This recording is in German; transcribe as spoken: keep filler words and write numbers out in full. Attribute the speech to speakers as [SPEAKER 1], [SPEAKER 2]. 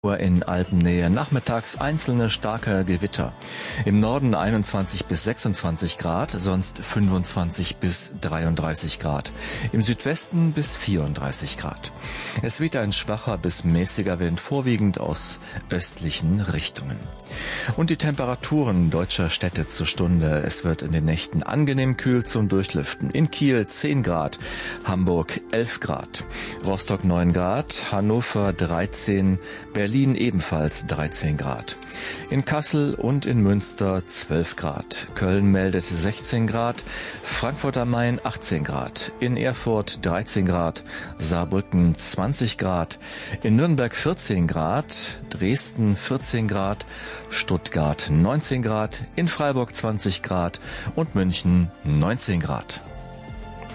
[SPEAKER 1] In Alpennähe, nachmittags einzelne starke Gewitter. Im Norden einundzwanzig bis sechsundzwanzig Grad, sonst fünfundzwanzig bis dreiunddreißig Grad. Im Südwesten bis vierunddreißig Grad. Es weht ein schwacher bis mäßiger Wind, vorwiegend aus östlichen Richtungen. Und die Temperaturen deutscher Städte zur Stunde. Es wird in den Nächten angenehm kühl zum Durchlüften. In Kiel zehn Grad, Hamburg elf Grad, Rostock neun Grad, Hannover dreizehn, Berlin Berlin ebenfalls dreizehn Grad. In Kassel und in Münster zwölf Grad. Köln meldet sechzehn Grad. Frankfurt am Main achtzehn Grad. In Erfurt dreizehn Grad. Saarbrücken zwanzig Grad. In Nürnberg vierzehn Grad. Dresden vierzehn Grad. Stuttgart neunzehn Grad. In Freiburg zwanzig Grad. Und München neunzehn Grad.